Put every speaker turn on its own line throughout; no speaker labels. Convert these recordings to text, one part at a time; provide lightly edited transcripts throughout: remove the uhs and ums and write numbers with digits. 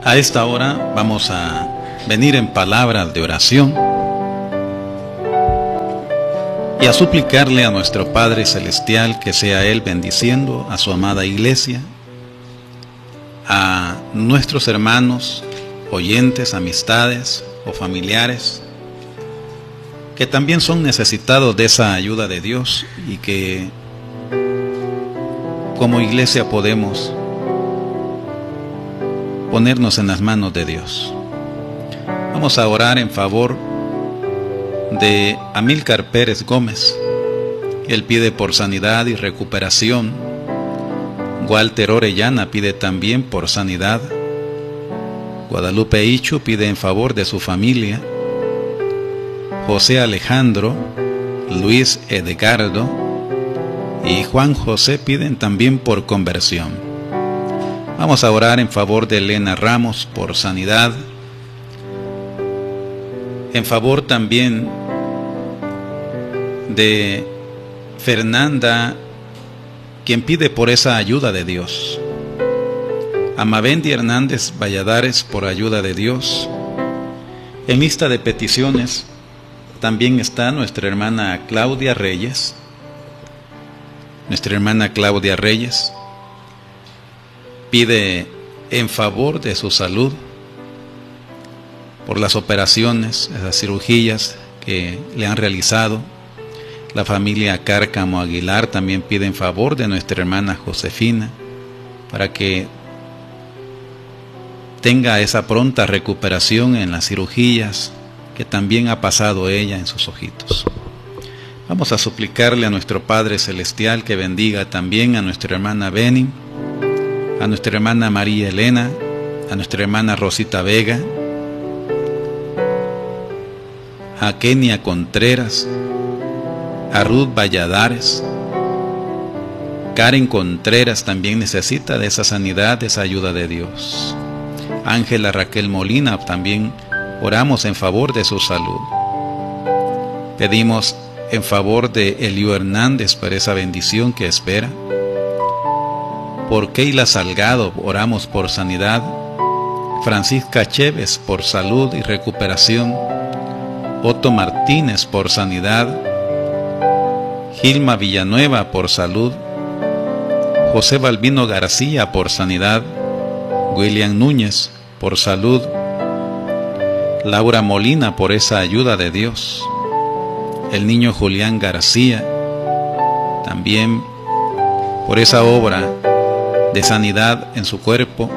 A esta hora vamos a venir en palabras de oración y a suplicarle a nuestro Padre Celestial que sea Él bendiciendo a su amada iglesia, a nuestros hermanos, oyentes, amistades o familiares que también son necesitados de esa ayuda de Dios y que como iglesia podemos ponernos en las manos de Dios. Vamos a orar en favor de Amílcar Pérez Gómez. Él pide por sanidad y recuperación. Walter Orellana pide también por sanidad. Guadalupe Ichu pide en favor de su familia. José Alejandro, Luis Edgardo y Juan José piden también por conversión. Vamos a orar en favor de Elena Ramos por sanidad, en favor también de Fernanda, quien pide por esa ayuda de Dios. Amavendi Hernández Valladares por ayuda de Dios. En lista de peticiones también está nuestra hermana Claudia Reyes. Nuestra hermana Claudia Reyes pide en favor de su salud, por las operaciones, esas cirugías que le han realizado. La familia Cárcamo Aguilar también pide en favor de nuestra hermana Josefina, para que tenga esa pronta recuperación en las cirugías que también ha pasado ella en sus ojitos. Vamos a suplicarle a nuestro Padre Celestial que bendiga también a nuestra hermana Beni, a nuestra hermana María Elena, a nuestra hermana Rosita Vega, a Kenia Contreras, a Ruth Valladares. Karen Contreras también necesita de esa sanidad, de esa ayuda de Dios. Ángela Raquel Molina, también oramos en favor de su salud. Pedimos en favor de Elio Hernández por esa bendición que espera. Por Keila Salgado oramos por sanidad. Francisca Chévez por salud y recuperación. Otto Martínez por sanidad. Gilma Villanueva por salud. José Balbino García por sanidad. William Núñez por salud. Laura Molina por esa ayuda de Dios. El niño Julián García también por esa obra de sanidad en su cuerpo.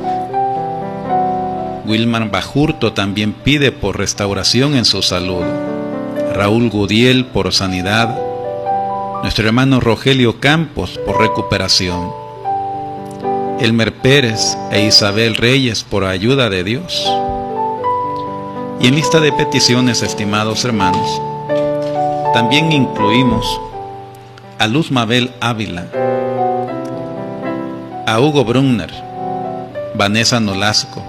Wilmar Bajurto también pide por restauración en su salud. Raúl Gudiel por sanidad. Nuestro hermano Rogelio Campos por recuperación. Elmer Pérez e Isabel Reyes por ayuda de Dios. Y en lista de peticiones, estimados hermanos, también incluimos a Luz Mabel Ávila, a Hugo Brunner, Vanessa Nolasco,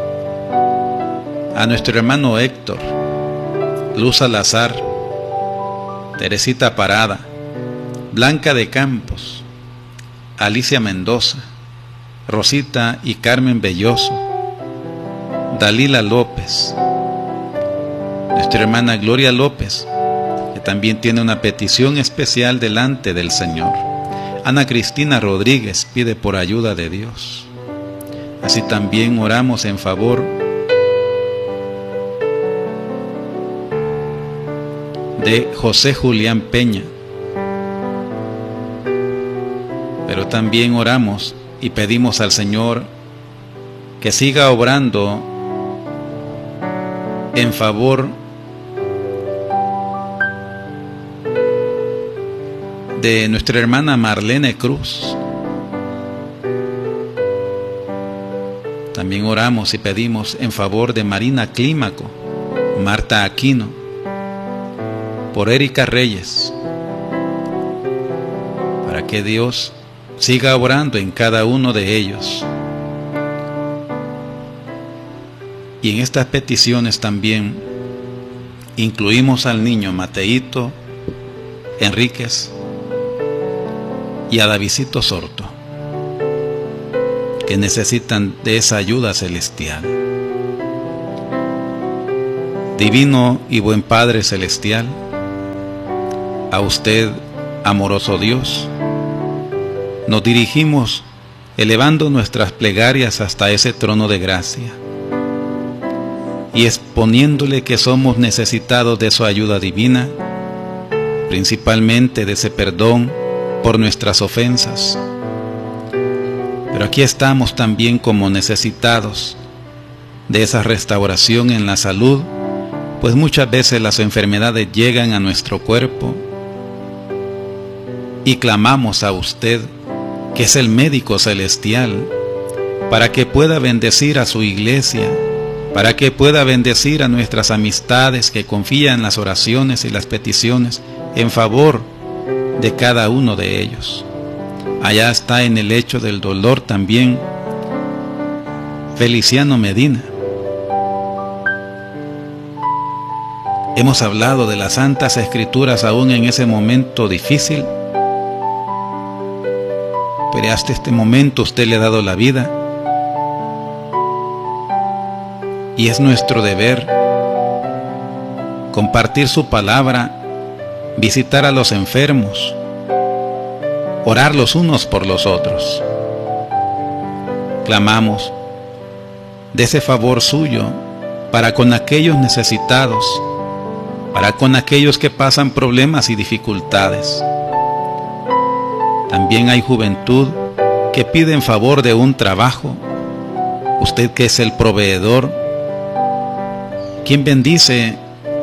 a nuestro hermano Héctor, Luz Salazar, Teresita Parada, Blanca de Campos, Alicia Mendoza, Rosita y Carmen Belloso, Dalila López, nuestra hermana Gloria López, que también tiene una petición especial delante del Señor. Ana Cristina Rodríguez pide por ayuda de Dios. Así también oramos en favor de José Julián Peña. Pero también oramos y pedimos al Señor que siga obrando en favor de nuestra hermana Marlene Cruz. También oramos y pedimos en favor de Marina Clímaco, Marta Aquino, por Erika Reyes, para que Dios siga obrando en cada uno de ellos. Y en estas peticiones también incluimos al niño Mateito Enríquez y a Davidito Sorto, que necesitan de esa ayuda celestial. Divino y buen Padre Celestial, a usted, amoroso Dios, nos dirigimos elevando nuestras plegarias hasta ese trono de gracia y exponiéndole que somos necesitados de su ayuda divina, principalmente de ese perdón por nuestras ofensas. Pero aquí estamos también como necesitados de esa restauración en la salud, pues muchas veces las enfermedades llegan a nuestro cuerpo y clamamos a usted, que es el médico celestial, para que pueda bendecir a su iglesia, para que pueda bendecir a nuestras amistades que confían en las oraciones y las peticiones en favor de cada uno de ellos. Allá está en el lecho del dolor también Feliciano Medina. Hemos hablado de las Santas Escrituras aún en ese momento difícil, pero hasta este momento usted le ha dado la vida y es nuestro deber compartir su palabra, visitar a los enfermos, orar los unos por los otros. Clamamos de ese favor suyo para con aquellos necesitados, para con aquellos que pasan problemas y dificultades. También hay juventud que pide en favor de un trabajo. Usted, que es el proveedor, quien bendice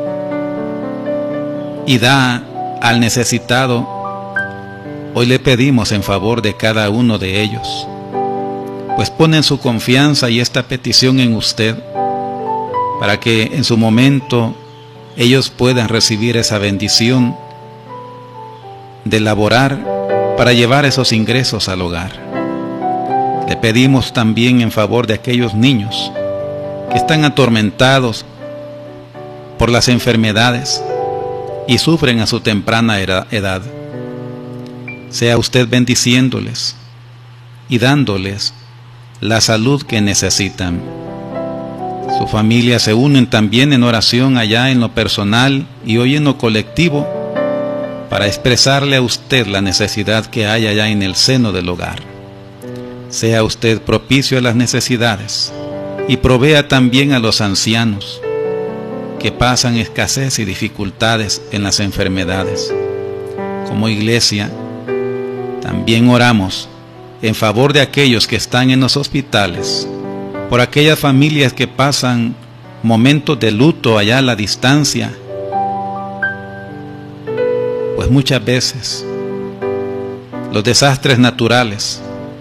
y da al necesitado, hoy le pedimos en favor de cada uno de ellos, pues ponen su confianza y esta petición en usted, para que en su momento ellos puedan recibir esa bendición de laborar para llevar esos ingresos al hogar. Le pedimos también en favor de aquellos niños que están atormentados por las enfermedades y sufren a su temprana edad. Sea usted bendiciéndoles y dándoles la salud que necesitan. Su familia se unen también en oración allá en lo personal y hoy en lo colectivo para expresarle a usted la necesidad que hay allá en el seno del hogar. Sea usted propicio a las necesidades y provea también a los ancianos que pasan escasez y dificultades en las enfermedades. Como iglesia, también oramos en favor de aquellos que están en los hospitales, por aquellas familias que pasan momentos de luto allá a la distancia, pues muchas veces los desastres naturales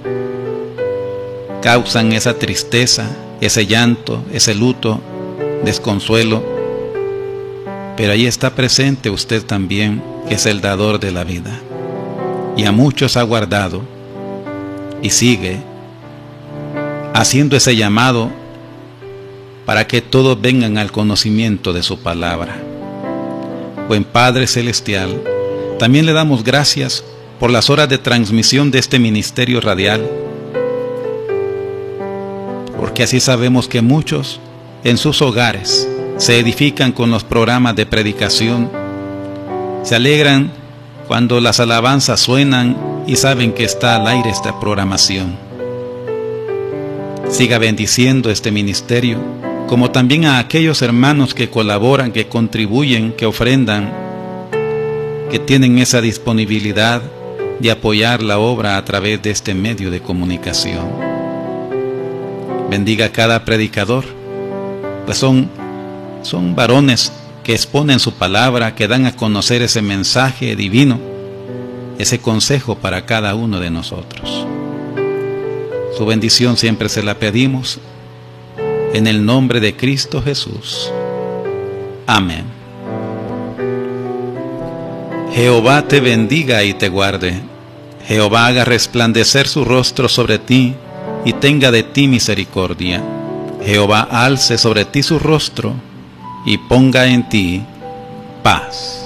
causan esa tristeza, ese llanto, ese luto, desconsuelo, pero ahí está presente usted también, que es el dador de la vida, y a muchos ha guardado y sigue haciendo ese llamado para que todos vengan al conocimiento de su palabra. Buen Padre Celestial, también le damos gracias por las horas de transmisión de este ministerio radial, porque así sabemos que muchos en sus hogares se edifican con los programas de predicación, se alegran cuando las alabanzas suenan y saben que está al aire esta programación. Siga bendiciendo este ministerio, como también a aquellos hermanos que colaboran, que contribuyen, que ofrendan, que tienen esa disponibilidad de apoyar la obra a través de este medio de comunicación. Bendiga a cada predicador, pues son varones que exponen su palabra, que dan a conocer ese mensaje divino, ese consejo para cada uno de nosotros. Su bendición siempre se la pedimos en el nombre de Cristo Jesús. Amén. Jehová te bendiga y te guarde. Jehová haga resplandecer su rostro sobre ti y tenga de ti misericordia. Jehová alce sobre ti su rostro y ponga en ti paz.